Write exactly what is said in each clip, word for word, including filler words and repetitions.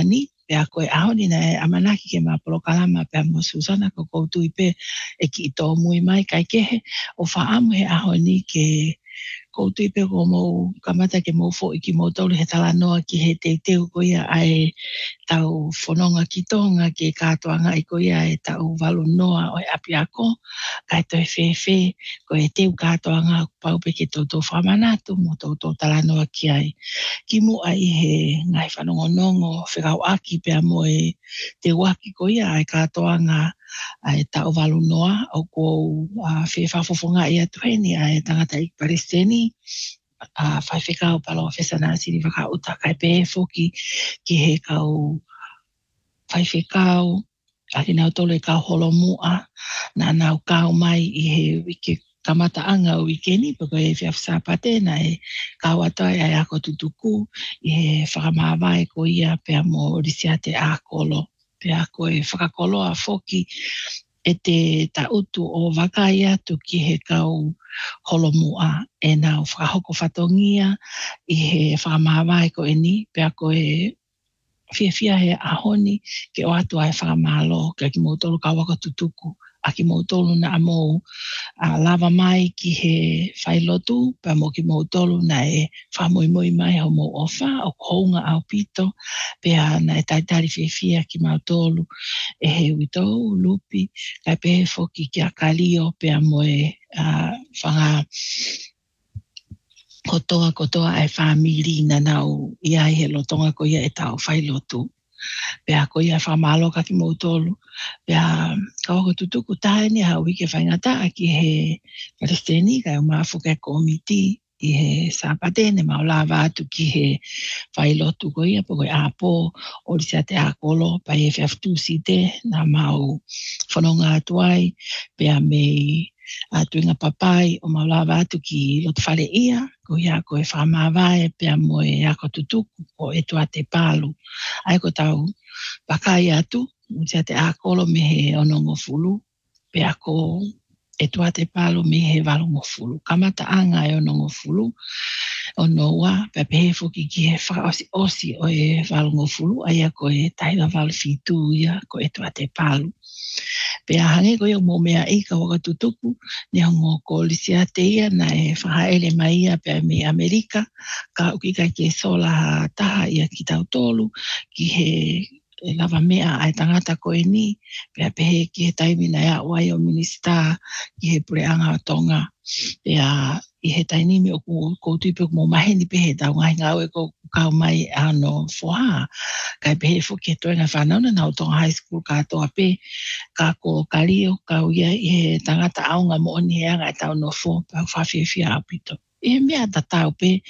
ni pea koe ahoni na e amanaki ke mapolo kalama pea mo Susana ko koutu i pe e ki i tō mui mai kai kehe o whaamu he ahoni ke koutu i pe ko mou kamata ke mou fo i ki mou tolu he tala noa ki he te teu ko ia ai tau whanonga ki tonga ke katoanga i ko ia e tau walu noa o e api ako kai toi whewhe ko e teu katoanga pau pe ke tau tau whamanatu mo tau tau tala noa ki ai. Ki mu ai he ngai whanongo nongo whikau aki pea mo e te waki ko ia ai katoanga ai tau walu noa o ko uh, whewhafofonga i atu heni ai tangata i Palestini a uh, whaiwhikau palo whesana siri whakauta kai pe foki ki he kau whaiwhikau a ki nau tole kau holo mua na nau kau mai i he wiki kamata anga o wikeni pako e whiawsapate na e kau atai ai ako tutuku i he whakamawai ko ia pea mo risiate a kolo pea ko e whakakolo a foki e te tautu o wakai atu ki he kau holomua e nau whakahoko whatongia i he whakamawai ko e ni pea ko e fia fia he ahoni ke o atu ai whakamalo ke ki mautolu ka waka tutuku a ki mautolu na amo a lava mai ki he whailotu pea mo ki mautolu na e whamoimoi mai ho mo ofa o kounga au pito pea na e taitari fia fia ki mautolu e he witou lupi kai pe foki ki a kalio pea mo e uh, whanga kotoa kotoa ai whamiri na nau ia he lotonga ko ia e tau whailotu. Pea ko ia whamalo ka ki mautolu. Pea kawako tutuku tae ni hau wike whaingata ki he Palestini kai o mafuka komiti i he sapate ne maulava atu ki he whailotu ko ia po koe apo orisa te akolo pa e whiaftu site na mau whanonga atuai pea mei a tuinga papai o maulava atu ki lotu whale ia ko ia ko e whamawai pea mo e ako tutuku ko e tua te palu ai ko tau pakai atu mutia te akolo me he onongo fulu pea ko e tua te palu me he valongo fulu kamata anga e onongo fulu o noa pe pe fuki ki he whakaosi osi o e valongo fulu ai ko e taiwa valu fitu ia ko e tua te palu. Pea hange ko ia mo mea i ka waka tutuku ne hongo ko lisia te ia na e whahaele mai ia pea me Amerika ka uki kai ke sola taha ia ki tau tolu ki he e lava mea ai tangata ko e ni pea pehe ki he taimi na ea wai o minista ki he pureanga o tonga pea i he tainimi o koutuipe mo maheni pehe tau ngai ngau e ko kau mai ano foha kai pehe fuki he toenga whanauna na o tonga high school katoa pe ka ko kalio kau ia i he tangata aunga mo oni he anga e tau no fo pa whawhiawhia apito. I he mea tatau pe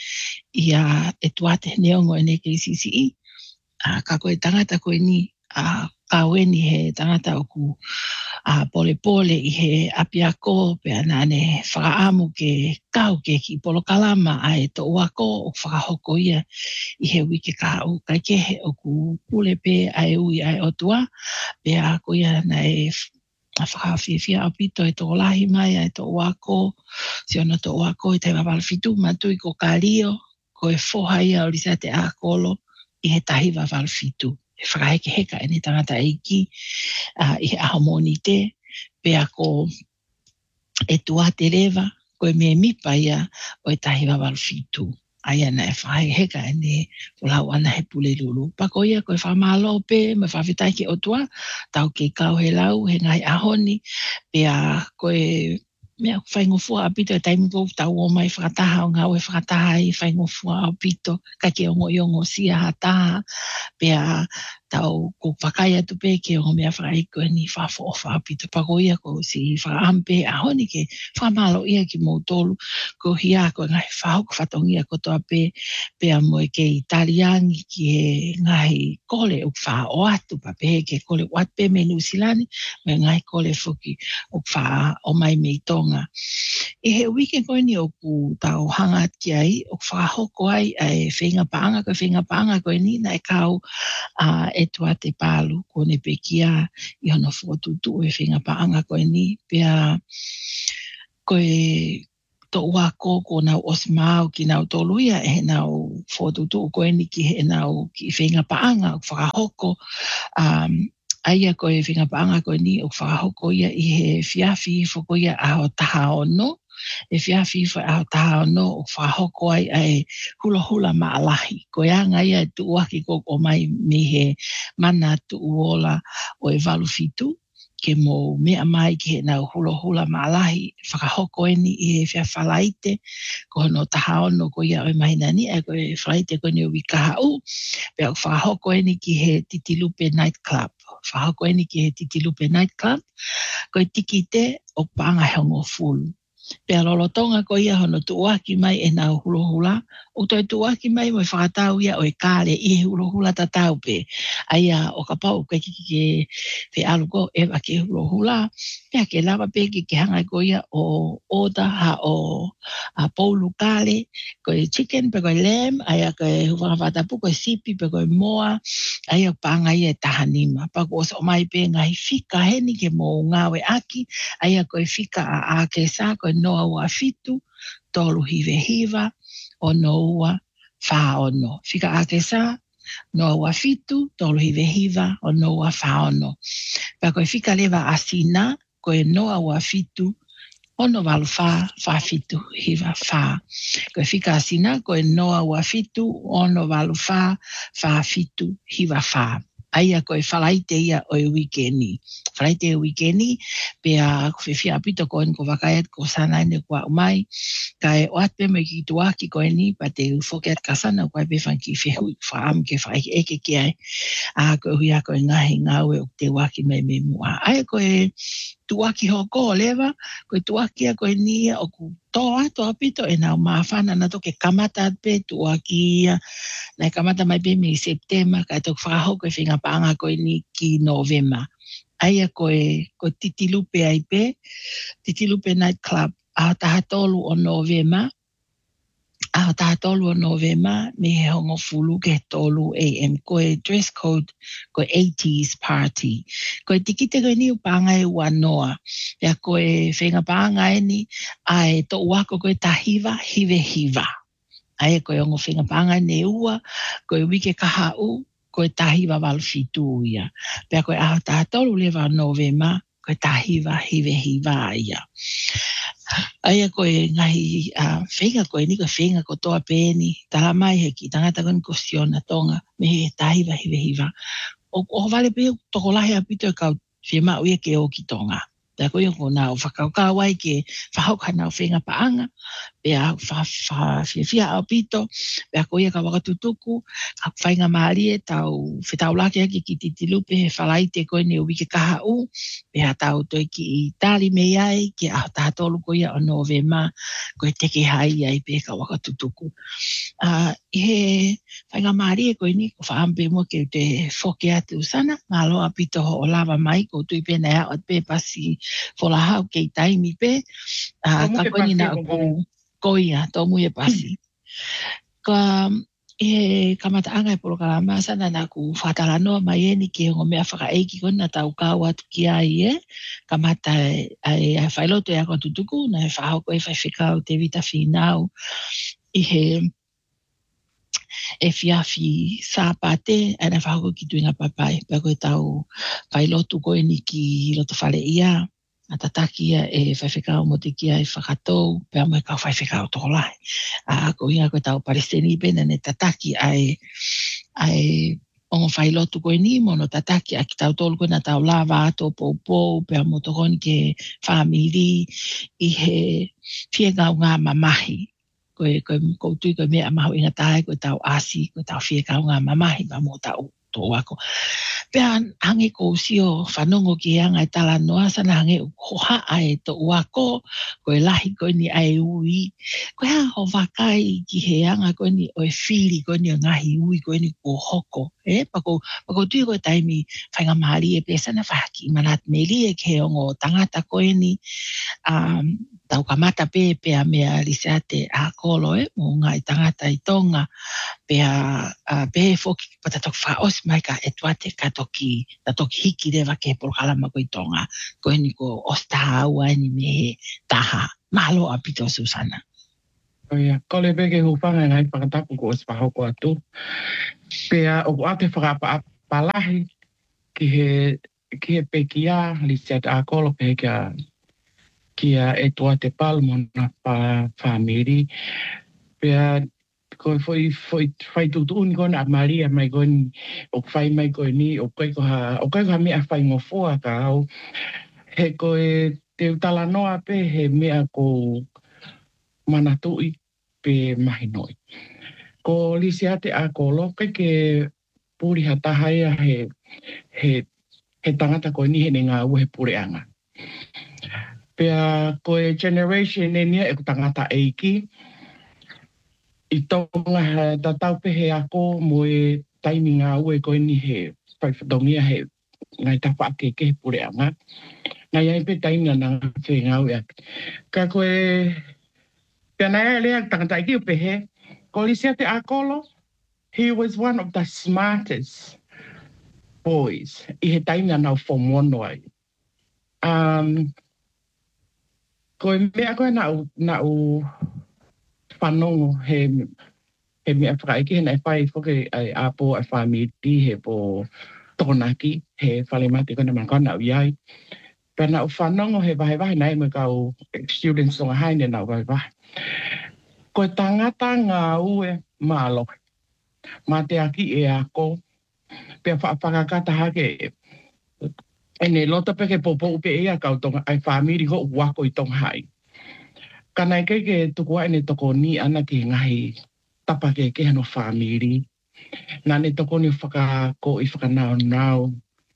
ia e tuate neongo e ne K C C E a ka koe tangata koe ni a kaweni he tangata o ku a pole pole i he apiako pe anane whakaamu ke kau ke ki polo kalama a e to wako o whakahoko ia i he wiki ka o kai kehe o ku pule pe a e ui a e otua pe a ko ia na e a whakawhiawhia apito e to lahi mai a e to wako si ona to wako i te wawalfitu matui ko kalio ko e foha ia o lisa te a kolo i he tahi wawalfitu. E whakaheke heka e ni tangata eiki uh, i he ahamoni te pea ko e tua te rewa ko e me mipa ia o e tahi wawalfitu. Aia na e whaheke heka e ne ulau ana he pule lulu. Pako ia ko e whamalo pe me whawhitai ke o tua tau ke kau he lau he ngai ahoni pea ko e mea whaingofua apito e taimi kou tau o mai whakataha o ngau e whakataha i whaingofua apito ka ke ongo iongo sia hataha pea tau ko whakai atu pe ke ongo mea whakaiko e ni whafo o whapito pako ia ko si whakampe a honi ke whamalo ia ki mautolu ko hia ko ngai whahok whatongia ko toa pe pea moe ke italiangi ki e ngai kole o wha o atu pa pe ke kole o atu pe me nusilani me ngai kole fuki o wha o mai mei tonga. I he wike koe ni o ku tau hanga ki ai o whahoko ai e whinga paanga ko whinga paanga koe ni na e kau a e tua te palu ko ne pekia i hono whotutu e whinga paanga koe ni pea koe to ua ko ko na osmao ki na toluia e na o foto tu ko ni ki he na o ki whenga paanga o whakahoko um aia ko e whenga paanga ko ni o whakahoko ia i he whiawhi whako ia aho taha ono e whiawhi wha aho taha ono o whakahoko ai ai hula hula maalahi ko anga ia tu uaki ko o mai me he mana tu uola o e walu fitu ke mo mea mai ki he nau hula hula maalahi whakahoko e ni i he whiawhalaite ko no taha ono ko ia o mahina ni e ko e whalaite ko ni o wikaha u pe o whakahoko e ni ki he Titilupe Night Club whakahoko e ni ki he Titilupe Night Club ko e tiki te o panga hongo fulu pe lolotonga ko ia hono tuaki mai e nau hula hula o toi tuaki mai mo whakatau ia o e kāre i he hula hula tatau pe aia o ka pau ke kiki ke pe alu ko e wa ke hula hula pe ke lava pe ke ke hanga ko ia o oda ha o a polu kale ko e chicken pe ko e lamb aia ko e whakawata pu ko e sipi pe ko e moa aia panga ia e tahanima pa ko o mai pe ngai fika heni ke mo ngawe aki aia ko e fika a a ke sa ko e noa ua fitu tolu hive hiva o noa wha ono. Fika ake sa, noa ua fitu tolu hive hiva o noa wha ono. Pea koe fika lewa asina, koe noa ua fitu ono walu wha, wha fitu hiva wha. Koe fika asina, koe noa ua fitu ono walu wha, wha fitu hiva wha. Aia koe whalaite ia o e wikeni. Whalaite o wikeni, pea whiwhia apito koen ko wakaiat ko sanaine kua umai, kai o atpe me ki tuaki koe ni, pa te ufokeat kasana koe pe whanki whihui whaam ke whaike eke ki ai, a koe hui a koe ngahi ngaue o te waki me me mua. Aia koe tuaki hoko lewa, koe tuaki a koe ni o ku toa to apito e nau maafana na toke kamata pe tuaki ia, na kamata mai pe me September, kai tok whakaho koe whinga paanga koe ni ki November. Aia koe, koe Titilupe ai pe, Titilupe Night Club, a taha tolu o November, a taha tolu o November, me he hongo fulu ke tolu A M, koe dress code, koe eighties party. Koe tikite koe ni upanga e wanoa, ya koe whinga paanga e ni, ai to uako koe tahiva, hive hiva. Aia koe ongo whinga paanga ne ua, koe wike kaha u, koe tahiva walu fitu ia. Pea koe aho taha tolu lewa November, koe tahiva hive hiva ia. Aia koe ngahi uh, whinga koe ni koe whinga ko toa pēni, tala mai he ki tangata koe ko siona tonga, me he tahiva hive hiva. O, o vale pe toko lahi apito e kau whima uia ke o ki tonga. Pea koe ko nao whakaukau ai ke whahauka nao whinga paanga, pea whiawhia au pito, pea koe ka wakatutuku, ka whainga maarie tau whetau lake aki ki Titilupe he whalaite koe ne o wike kaha u, pea tau toi ki i tali mei ai, ki aho taha tolu koe o November, koe teke hai ai pe ka wakatutuku. Uh, he whainga maarie koe ni, ko whaampe mo ke te whoke atu sana, ngalo apito ho o lava mai, ko tui pena ea o te pasi wholahau ke i taimi pe, uh, ka koe ni na ku koia, tō mui e pasi. Ka e kamata anga e polo kalama sana na ku whatalanoa mai e ni ke ngo mea whaka eiki kona tau kau atu ki ai e, kamata e whailoto e ako tutuku, na e whahoko e whaiwhikau te vita whinau, i he e whiawhi sāpate, e na whahoko ki tuinga papai, pia koe tau whailoto koe ni ki loto whale ia, a tataki ia e whaiwhikau mo te kia e whakatou, pea mo e kau whaiwhikau toko lai. A ko ia koe tau paristeni pena ne tataki ai, ai ongo whailotu koe ni mo no tataki a ki tau tolu koe na tau lava ato pou pou, pea mo toko ni ke whamiri i he whiengau ngā mamahi. Koe koe koutui koe mea mahu inga tae koe tau asi, koe tau whiengau ngā mamahi, ma mo tau tō wako. Pea hange ko sio whanongo ki anga e tala noa sana hange hoha ai to wako koe lahi koe ni ai ui. Koe hanga ho wakai ki he anga koe ni oe whiri koe ni o ngahi ui koe ni ko hoko. E, pako, pako tui koe taimi whainga mahari e pēsana whaki manat meli e ke ongo tangata koe ni um, tau kamata pē pēa mea riseate a kolo e, mo ngai tangata i tonga pēa uh, pē foki patatok whaos mai ka e tuate ka toki, ta toki hiki rewa ke polo kalama koe tonga, koe ni ko osta haua ni me he taha, Malo a pito Susana. Oia, ko le beke hupanga ngai whakatapu ko os paho ko atu. Pea o ate whakapa apalahi ki he, ki he pekia li set a kolo pekia kia e toa te palmona pa whamiri. Pea ko foi foi fai tutu ni kona a Maria mai koni o fai mai koni o kai ko ha o kai ko ha mea fai ngofoa ka au he ko e te utala noa pe he mea ko manatui pe mahinoi. Ko lisiate a kolo kai ke puri hatahaya he he he tangata ko ni he ngā ua he puri anga. Pea ko e generation e nia e tangata eiki i tonga he tatau pehe ako mo e taimi ngā ue koe ni he whaiwhatongia he ngai tawha ake ke he pure anga. Ngai ai pe taimi ngā whi ngā ue ake. Ka koe, pia nai lea tangata iki o pehe, ko lisia te akolo, he was one of the smartest boys i he taimi ngā form one ai. Um, koe mea koe na u, na u whanongo he he mea whakaiki he nei whai whoke ai apo ai whamiti he po tokonaki he whalemati kona manakona au iai. Pena o whanongo he wahe wahe nei me kau students songa haine na wahe wahe. Ko tangata ngā ue mālo. Mā te aki e ako. Pea whakakata hake e ne lota peke popo upe ea kau tonga ai whamiri ho wako i tonga hai. Kanai kei ke tukua ene toko ni ana ki ngahi tapa ke ke hano whamiri. Nā ne toko ni whaka ko i whakanao nao.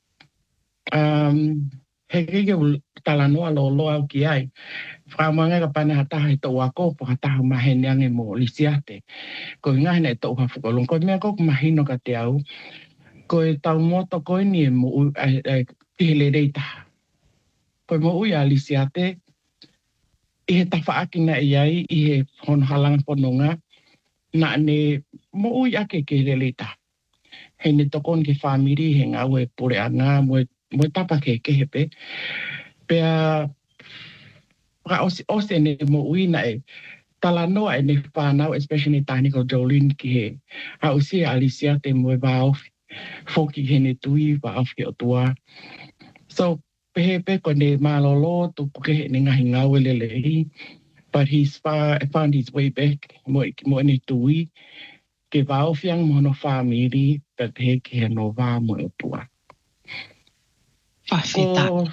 Um, he kei ke tala noa lo lo au ki ai. Whakamanga ka pane hataha i tō wako po hataha mahene ange mo lisiate. Ko i ngahi nei tō uhafukolong. Ko i mea koku mahino ka te au. Ko i tau moto ko i ni e mo tihele reitaha. Ko i mo ui a lisiate. I he tawha akina i ai, i he hono halanga pononga, na ne mo ui ake ke relita. He ne tokon ke whamiri, he ngā ue pure a ngā, mo e tapa ke kehepe. Pea, waka ose, ose ne mo ui na e, tala noa e ne whanau, especially tāni ko Jolene ki he, a usi a Alicia te mo e wāofi, foki he ne tui, wāofi o tua. So, pehe pe ko ne malolo tu ke ne ngahi ngau lelehi, but he's far, found his way back mo mo ne tui ke vao fiang mo no family pe pehe ke no va mo tua. Whawhita. Ko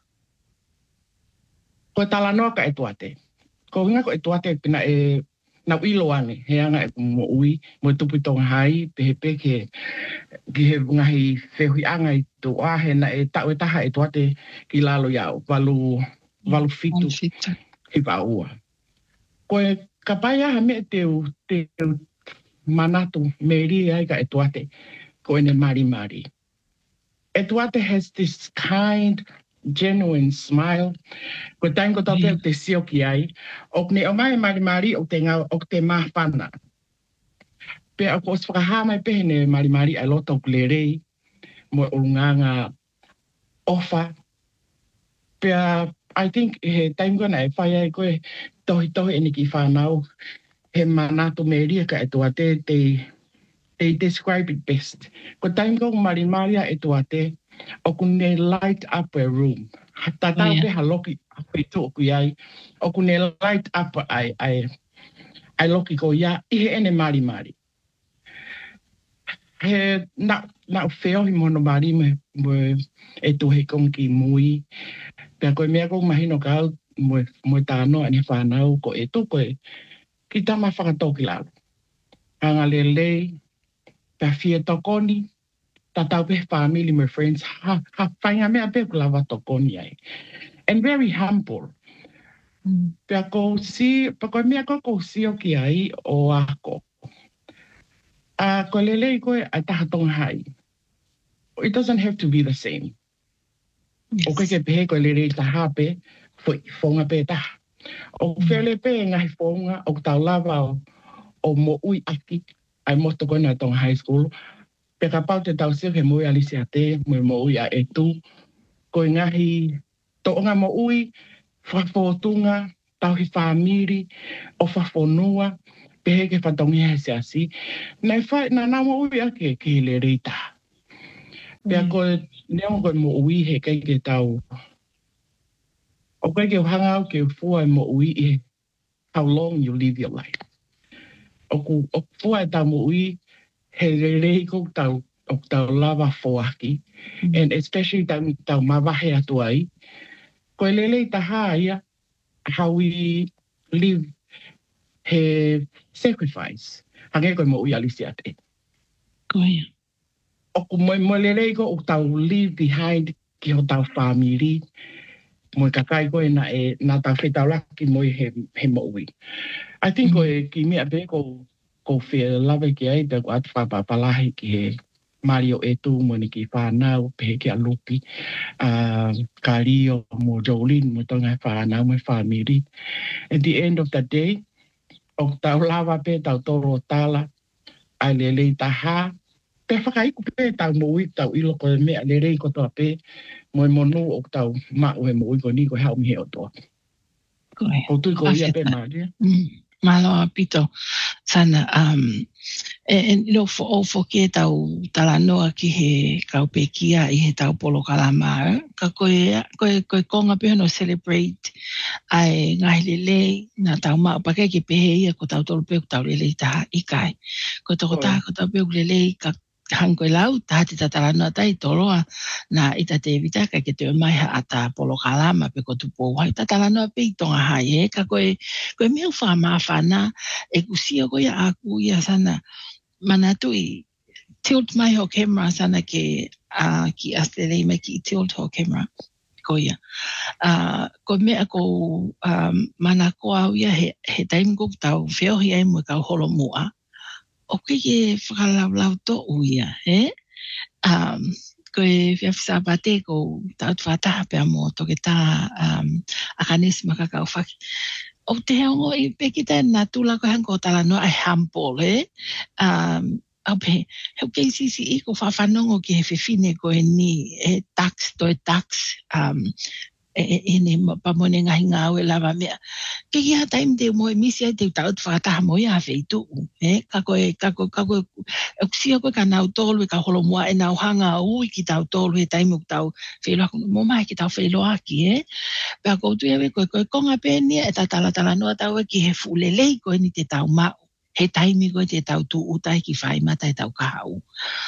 ko tala no ka etuate. Ko nga ko etuate pina e na uilo ane he anga e mo ui mo tupu tonga hai pehe pe ke ki he ngahi whehui anga i tu ahe na e tau e taha e tuate ki lalo iau, walu, walu fitu i waua. Koe ka pai aha me te, te manatu me ri ai ka e tuate ko ene mari mari. E tuate has this kind, genuine smile. Ko taim ko tau te te sio ki ai, ok ne o mai mari mari o te ngau, ok te mahpana. Pe ako os whakaha mai pehe ne mari mari ai loto kulerei, mo o nganga ofa. Pe I think he time kona e whai ai koe tohi tohi eni ki whanau, he manato me ria ka e tuate te, they describe it best. Ko time ko mari mari e tuate, o kune light up a room. Tatau pe haloki pe to ku ai, o kune light up ai ai ai loki ko ia i he ene mari mari. He na na feo hi mono mari me mo e tu he kong ki mui. Pea koe mea kong mahino ka mo mo tano ani whanau ko e tu koe ki tama whakatoki lau. Anga lelei, pea fia tokoni, tatau pe family, my friends, ha, ha whainga mea pe kulawa tokoni ai. And very humble. Mm. Pea ko si, pa koe mea ko ko si o ki ai o ako. A uh, ko lelei koe a tahatonga hai. It doesn't have to be the same. Yes. O koe ke pehe koe lelei taha pe, whonga pe taha. O whele pe ngahi whonga, o tau lava o, o mo ui aki, ai moto koe na tonga high school. Pe ka pau te tau sio ke mo ui alisi a te, mo mo ui a etu. Koe ngahi toonga mo ui, whawhotunga, tau hi whamiri, o whafonua, pehe ke whatongi he se asi. Nei whai, nā nā mo ui ake ke le reita. Pea koe, neo koe mo ui he kei ke tau. O koe ke hanga au ke fua mo ui e how long you live your life. O ku, o fua e tau mo ui, he re rei kou tau, o tau lava foaki. Mm. And especially tau, tau mawahe atu ai. Koe lele i taha ia, how we live he sacrifice. Hange koe mo ui alisi ate. Koe. O ku mo, mo lele ko o tau leave behind ki ho tau family. Mo kakai koe na e, na tau whetau laki mo he, he mo ui. I think mm. koe ki mea be ko, ko whea lawe ki ai, te ko atu whapapalahi ki he Mario e tu mo ni ki whanau, pehe ki a lupi. Uh, ka rio mo Jolene mo tonga whanau mo family. At the end of the day, o tau lawa pe, tau toro tala, ai lele taha, pe whakaiku pe tau mo ui, tau ilo koe mea lele ko toa pe, mo e monu o tau mao he mo ui ko ni ko hau mihe o toa. Koe. Ko tui ko ia pe maria. Malo pito sana um e no fo o fo ke tau tala noa ki he kau pe kia i he tau polo kalama ka koe koe koe konga pe no celebrate ai ngai lele na tau ma pa ke ki pe ia ko tau tolu pe ko tau lele ta i kai ko to ta ko tau pe lele ka hang koe lau ta te tala noa tai toloa na ita te vita ka ke te mai ha ata polo kalama pe ko tu po wai ta tala noa pe tonga hai e ka koe koe meu wha maa whana e kusia koe a aku ia sana mana tui tilt mai ho camera sana ke uh, ki astere mai ki tilt ho camera ko ia uh, ko mea ko um, mana ko au ia he, he time ko tau wheo hi ai mo kau holo mua o ke ke whakalau lau to uia he um, ko e whiawhisa bate ko tau tuataha pia mo toke tā um, akanis makakau whaki o te heongo i pekita na tula ko hanko tala no ai hampole um au pe heu ke sisi i ko whawhanongo ki he whiwhine ko e ni e tax to e tax um e e ne pa mone ngahi ngā ue lava mea ke kia taim te mo e misi ai te tau tu whakataha mo ia wheitu e ka koe ka koe ka koe e kusia koe ka nau tolu e ka holo mua e nau hanga ui ki tau tolu e taimu tau wheloa mo mai ki tau wheloa ki e pea koutu ewe koe koe konga pēnia e ta tala tala noa tau e ki he fulelei koe ni te tau mau. He taimi koe te tau tu utai ki whai mata e tau kahau.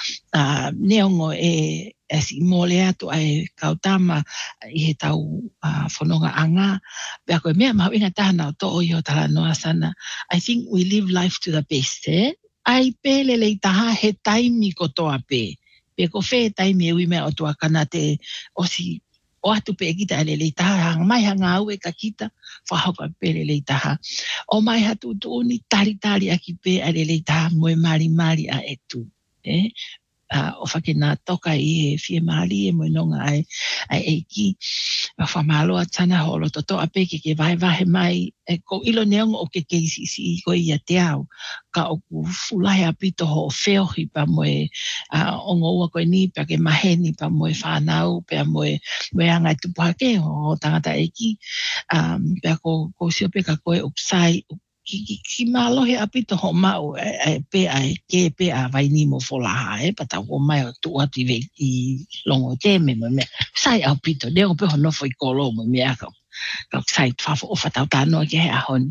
Uh, neongo e, e si mole atu ai kautama i he tau uh, whanonga anga. Pea koe mea mau inga tahana o to'o i o tala noa sana. I think we live life to the best, eh? Ai pēle lei taha he taimi ko toa pē. Pea ko whē taimi e ui mea o tua kana te osi o atu pe kita ele le taha hanga mai hanga au e ka kita whahapa pe le le taha. O mai hatu tūni tari tari aki pe ele le taha moe mari mari a etu. Eh? Uh, o whake nā toka i he whie mahali e moe nonga ai, ai eiki. Wa whamaloa tana holo to toa pe ke ke vai vahe mai e ko ilo neongo o ke keisi si i koe ia te au. Ka o ku fulai apito ho wheohi pa moe uh, o ngoua koe ni pa ke maheni pa moe whanau pa moe moe angai tupake o tangata eiki. Um, pa ko, ko sio pe ka koe upsai ki, ki, ki malohe apito ho mau e, e pe ai ke pe a vai ni mo folaha e pa tau o mai o tu ati ve i longo te me me me sai apito de o pe ho no foi kolo mo me aka ka sai fa o fa tau tano ke a hon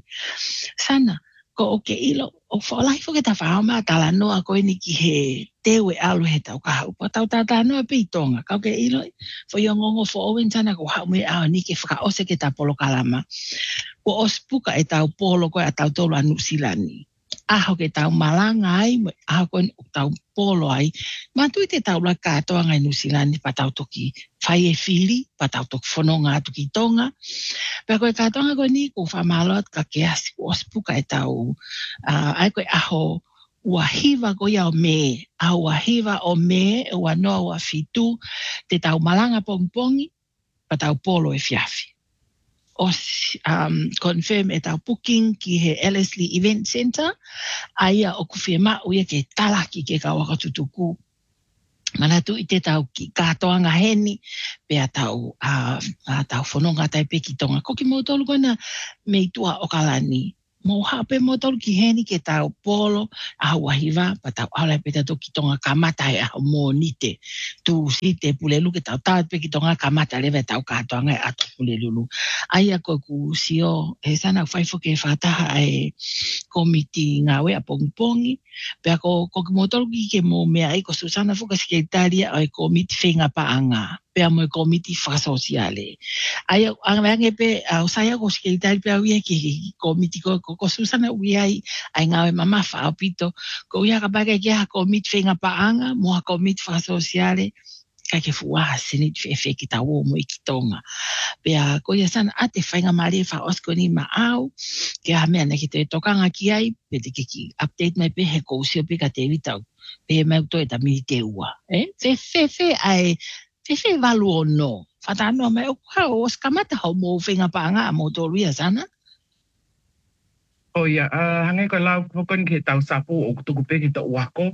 sana ko o ke ilo o fola i fo ke ta fa ma ta la no a ko ni ki he te we alu he tau ka hau pa tau ta ta no pe tonga ka ke ilo fo yo ngongo fo o sana ko ha me a ni ke fa o se ke ta polo kalama ko ospuka e tau polo ko e tau tolu a Nusilani. Aho ke tau malanga ai, aho ko tau polo ai. Matu i te tau la katoa ngai Nusilani pa tau toki whai e whiri, pa tau toki whanonga atu ki tonga. Pea koe katoa ko ni ko whamaloat ka ke asi ko ospuka e tau uh, ai koe aho ua hiva ko ia o me, a ua hiva o me, ua noa ua fitu, te tau malanga pongpongi, pa tau polo e fiafi. O um, confirm e tau booking ki he Ellerslie Event Centre, aia o kuwhia mau ia ke talaki ke ka waka tutuku. Mana tu i te tau ki katoanga heni, pea tau, uh, uh, tau whanonga tai pe ki tonga. Ko ki motolu koina mei tua o kalani. Mo hape motolu ki heni ke tau polo, a wahiva, pa tau ala pe tau ki tonga kamata e a mo nite. Tu si te pulelu ke tau tau pe ki tonga kamata lewe tau katoanga e ato pulelulu. Aia ko ku sio, e sana whaifo ke whataha e komiti ngawe a pongi-pongi. Pea ko, ko ki motolu ki ke mo mea e ko Susana fuka sekretaria o e komiti whenga paanga. Pea mo e komiti whakasosiale. Aia, angange pe, au saya ko sekretaria pea uia ki komiti ko, ko, ko Susana uia ai, ai ngawe mama whaopito. Ko uia ka baka ki ha komiti whenga paanga, mo ha komiti whakasosiale. Kai ke fuaha senit whewe ki tawo mo i ki tonga. Pea ko ia sana ate whainga maari e whaosko ni ma au, ke ha mea na ki te tokanga ki ai, pe te ki update mai pe he kousio pe ka te vitau, pe he mau toi ta miri te ua. Eh? Fe fe fe ai, fe fe valu o no. Whata anua mai o kua o skamata hau mo whenga paanga a mo tōruia sana. O ia, uh, hange ko lau pokon ke tau sapu o kutuku pe ki ta uako,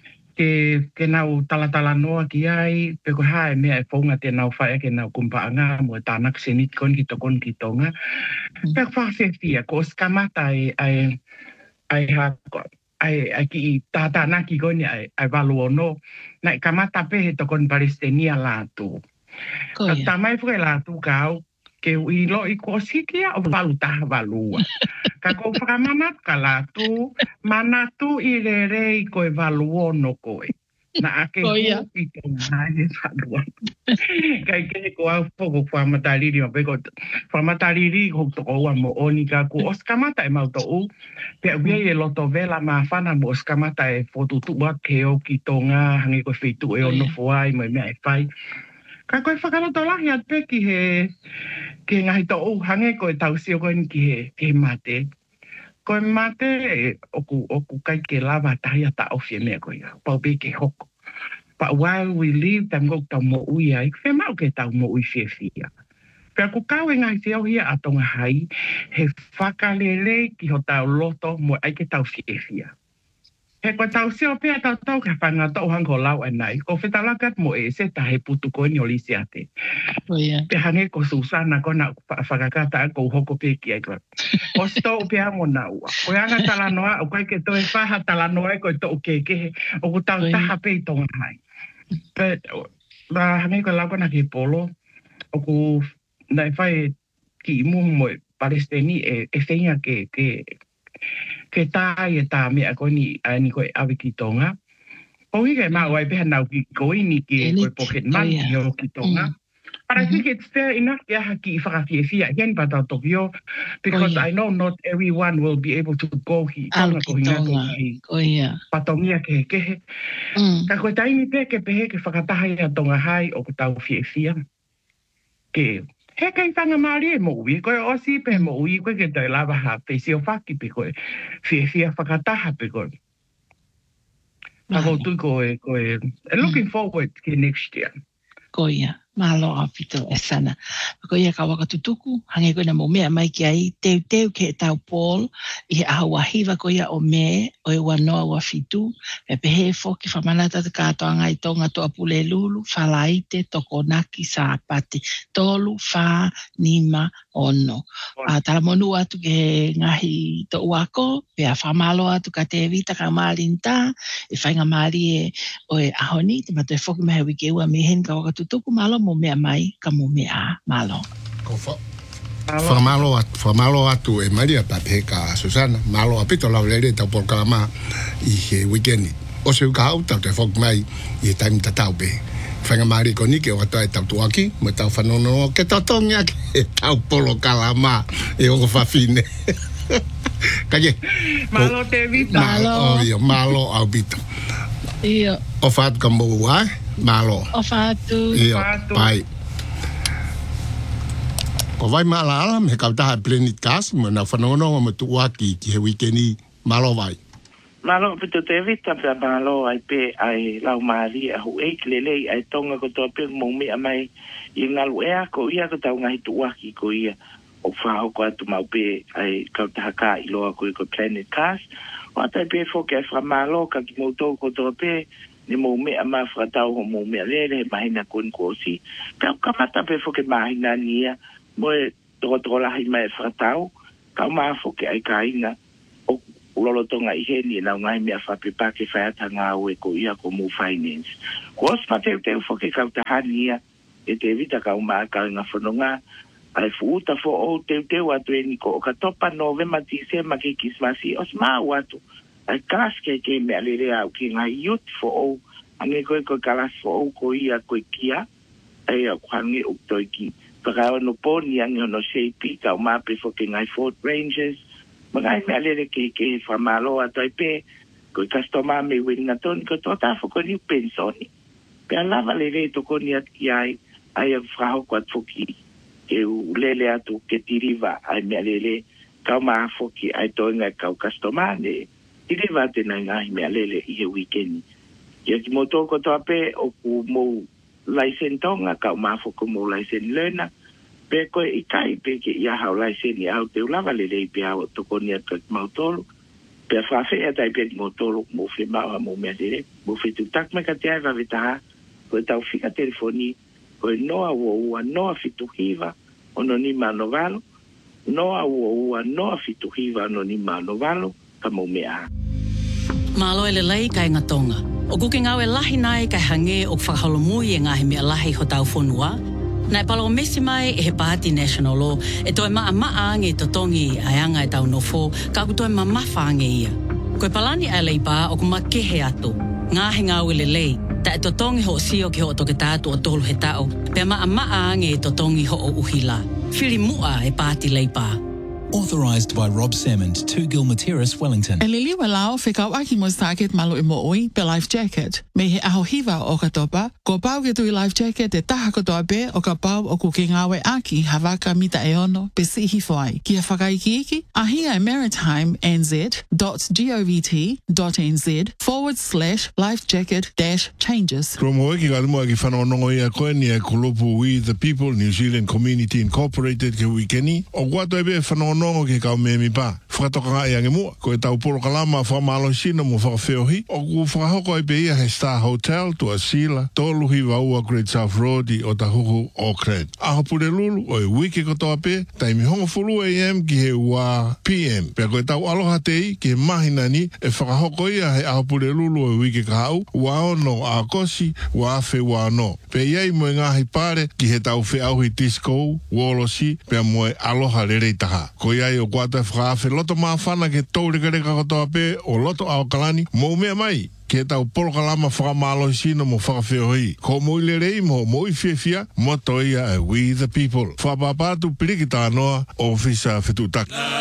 ke ke nau talatala noa ki ai pe ko hae mea e whaunga te nau whae ke nau kumpaanga mo e tānak senit kon ki to kon ki tonga. Mm. Pe ko whawhewhia ko skamata ai ai ai ha ai ai ki tātana ki koni ai ai walu ono na kamata pe he to kon Palestenia lātu. Ka tamai fuke lātu kau ke ui lo i ko sikia o walu taha walua. Ka ko whakamanat ka lātu, manatu i re rei koe walu ono koe. Na ake hu i tō nai e whalua. Kai ke ko au poko whamatariri, ma peko whamatariri ho toko ua mo oni ka ku oskamata e mau tō u. Pea uia e loto vela ma whana mo oskamata e whotutua ke o ki tō ngā hangi koe whitu e ono whuai, mo mea e whai. Ka koe whakaloto lahi at pe ki he ke ngahi tō u hange koe tau sio koe ni ki he, he mate. Koe mate oku, oku kai ke lava tahi ata ofie mea koe ia, pau pe ke hoko. But while we live, tam ngok tau mo ui ai, whe mau ke tau mo ui fie fia. Pea ku kau e ngai te au hia atonga hai, he whakalele ki ho tau loto mo ai ke tau fie fia. He koe tau seo pea tau tau ka whanga tau hango lau anai. Ko whetalakat mo e se tahe putu koe ni o lisi ate. Oh, yeah. Pe hange ko Susana ko na whakakata ko hoko pe ki ai koe. O sto pea mo na ua. Koe anga talanoa o koe ke toe whaha talanoa e koe to ke kehe. O ku tau taha pe i tonga hai. Pe hange ko lau kona ke polo. O ku nai whai ki imu mo Palestini e, e whenga ke... ke ke tai e tā mea koe ni, ni koe awe ki tonga. O hige mau ai peha nau ki koe ni ki koe pocket money o ki tonga. But I think it's fair enough ki aha ki whakawhiawhia hen pa tau Tokyo, because I know not everyone will be able to go hi tonga ko hinga ko hi patongia ke kehe. Ka koe taimi pe ke pehe ke whakataha ia tonga hai o ko tau whiawhia. Ke he kai whanga maari e mo ui, koe osi pe mo ui, koe ke tau lava ha pe si o whaki pe koe, fia fia whakataha pe koe. Ako tui koe, koe, looking forward ki next year. Ko ia, malo a pito e sana. Ko ia ka waka tutuku, hange koe na mo mea mai ki ai, teu teu ke tau Paul, i he aha wahiva ko ia o me, o e wanoa wa fitu, me pehe foki whamanata te katoanga i tonga toa pule lulu, whalaite, toko naki, sāpati, tolu, whā, nima, ono. A tala monu atu ke ngahi to uako, pea whamalo atu ka te vita ka maalinta, e whainga maari e o e ahoni, te mato e foki mehe wiki ua mihen ka waka tutuku malo mo mea mai ka mo mea malo. Ko fa Whamalo atu, whamalo atu e Maria Pape ka Susana, malo apito lau lere tau por kalama i he weekendi. O se uka au tau te whok mai i e taimi tatau pe. Whanga maari ko nike o katoa e tau tuaki, mo tau whanono ke totongia ke tau polo kalama e ongo whawhine. Kaje. Malo te vita. Malo. O iyo, malo au bito. Iyo. O whaatu ka mou ai, malo. O whaatu. Iyo, pai. Ko vai mala ala me ka taha Planet Cast mo na whanono mo tuua ki ki he weekendi malo vai. Malo pito te vita pe malo ai pe ai lau maari a hu e kilele ai tonga ko toa pe mo me mai i ngalu ea ko ia ko tau ngahi tuua ki ko ia o whao ko atu mau pe ai ka taha ka i loa ko i ko Planet Cast. O atai pe fo ke wha malo ka ki moutou ko toa pe ni mo me ama fratau ho mo me lele mahina kun kosi ka ka mata pe fo ke mahina nia mo to to la hi mai fratau ka ma fo ke ai kaina o lolo tonga i he ni na ngai me fa pe pa ke fa ta nga we ko ia ko mo finance ko spa te te fo ke ka ta hania e te vita ka uma ka nga fononga ai futa fo o te te wa te ni ko ka topa novema ti se ma ke kismasi os ma watu ai kalas ke ke me alere au ki ngai youth fo o ange ko ko kalas fo o ko ia ko kia ai a kwangi u toiki para no poni ange no shape ka ma pe fo ke ngai Ford Rangers ma ngai me alere ke ke fa malo a toipe ko customer me winga ton ko tota fo ko ni pensoni pe lava le to ko ni at ai ai a frau ko foki ke u lele atu ke tiriva ai me alere ka ma foki ai to ngai ka customer ne Tiri vate na ngai mea lele i he weekend. Ia ki mo tōko toape o ku mou laisen tonga ka o mafoko mou laisen learner. Pe koe i kai pe ke ia hao laisen i au te ulawa lele i pe au toko ni atu ki mautolo. Pe a whawhi a tai pe ki mautolo mo whi maua mo mea tere. Mo whi tu tak me ka te ai wawe taha. Koe tau whika telefoni. Koe noa ua ua noa fitu hiva ono ni mano valo. Noa ua ua noa fitu hiva ono ni mano valo. Malo ele lai kai ngatonga. O kuke ngawe lahi nai kai hange o whakaholomui e ngahi mea lahi ho tau whonua. Nai palo mesi mai e he Pāti National Law e toi maa maa ange to tongi ai anga e tau nofo ka ku toi maa mawha ange ia. Koe palani ai lei pā o kuma kehe atu. Ngahi ngawe le lei ta e to tongi ho sio ki ho o toke tātu o tolu he tau pe maa maa ange e to tongi ho o uhila. Whiri mua e Pāti lei pā. Authorised by Rob Salmond, two Gilmateris, Wellington. E lili wa lao whikau aki mo stāket malo i mo oi pe life jacket. Me he aho hiva o ka topa, ko pau ke tui life jacket e taha kotoa pe o ka pau o kuke ngawe aki havaka mita e ono pe sihi foai. Kia whakaiki iki, ahia e maritime.nz.govt.nz forward slash life jacket dash changes. Kromo eki ka lumua ki whanonongo ia koe ni e kulupu We the People New Zealand Community Incorporated ke wikeni. O guato ebe whanonongo nongo ke kau me mi pa. Whakatoka nga e ange mua. Ko e tau poro kalama whamalo sino mo whakawheohi. O ku whakahoko e pe ia he Star Hotel to a sila. Tolu hi waua Great South Road i o tahuku Auckland. Aho pure lulu o e wiki kotoa pe. Taimi hongo fulu A M ki he ua P M. Pea ko e tau aloha tei ki he mahina ni e whakahoko ia he aho pure lulu o e wiki kahau. Ua ono a kosi ua afe ua no. Pe iei mo e ngahi pare ki he tau whi auhi disco, wolosi, pea mo e aloha rerei taha. Ko iai o kuata whakawhe loto mawhana ke taurekareka kotoa pe o loto ao kalani mo mea mai ke tau polokalama whakamalo sino mo whakawheohi. Ko mo i lerei mo mo i whiawhia mo toia e We the People. Whapapatu pirikita anoa o Fisa Whetutaki.